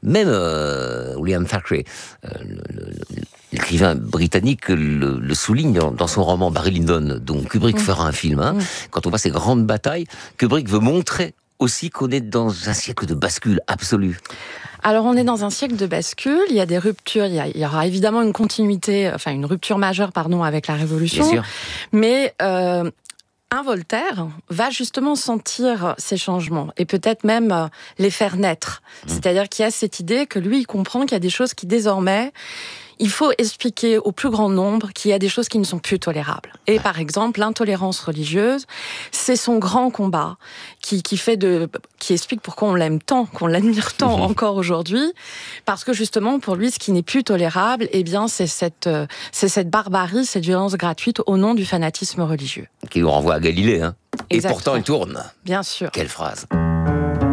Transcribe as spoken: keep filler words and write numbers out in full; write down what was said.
même euh, William Thackeray, euh, le, le, l'écrivain britannique, le, le souligne dans, dans son roman Barry Lyndon, dont Kubrick mmh. fera un film. Hein. Mmh. Quand on voit ces grandes batailles, Kubrick veut montrer aussi qu'on est dans un siècle de bascule absolue. Alors, on est dans un siècle de bascule, il y a des ruptures, il y, a, il y aura évidemment une continuité, enfin une rupture majeure, pardon, avec la Révolution. Bien sûr. Mais euh, un Voltaire va justement sentir ces changements et peut-être même euh, les faire naître. Mmh. C'est-à-dire qu'il y a cette idée que lui, il comprend qu'il y a des choses qui désormais... Il faut expliquer au plus grand nombre qu'il y a des choses qui ne sont plus tolérables. Et par exemple, l'intolérance religieuse, c'est son grand combat qui, qui fait de, qui explique pourquoi on l'aime tant, qu'on l'admire tant mmh. encore aujourd'hui. Parce que justement, pour lui, ce qui n'est plus tolérable, eh bien, c'est cette, c'est cette barbarie, cette violence gratuite au nom du fanatisme religieux. Qui nous renvoie à Galilée, hein. Et Exactement. pourtant, il tourne. Bien sûr. Quelle phrase.